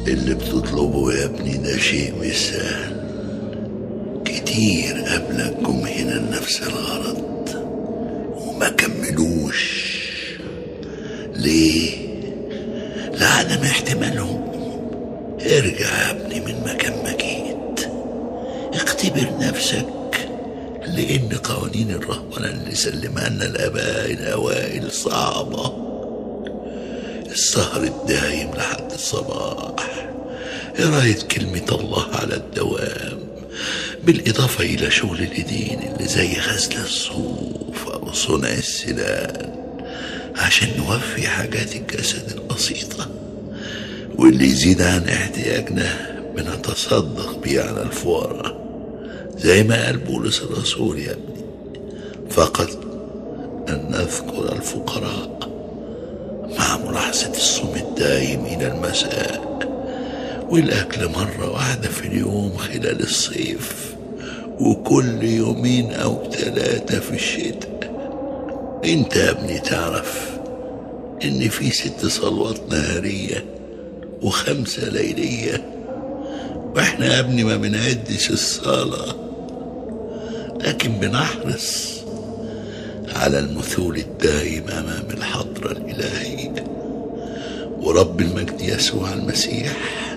اللي بتطلبه يا ابني ده شيء مش سهل. كتير قبلك جم هنا لنفس الغرض وما كملوش. ليه؟ لعدم احتمالهم. ارجع يا ابني من مكان ما جيت، اختبر نفسك، لان قوانين الرهبنة اللي سلمها لنا الاباء الاوائل صعبة. السهر الدايم لحد الصباح، قراية كلمة الله على الدوام، بالإضافة إلى شغل الإيدين اللي زي غزل الصوف أو صنع السنان عشان نوفي حاجات الجسد البسيطة، واللي يزيد عن احتياجنا بنتصدق بيه على الفقراء زي ما قال بولس الرسول يا ابني، فقط أن نذكر الفقراء، مع ملاحظة الصوم الدائم إلى المساء والأكل مرة واحدة في اليوم خلال الصيف، وكل يومين أو 3 في الشتاء. انت يا ابني تعرف ان في 6 صلوات نهارية و5 ليلية، واحنا يا ابني ما بنعدش الصلاة، لكن بنحرص على المثول الدائم امام الحضرة الالهية ورب المجد يسوع المسيح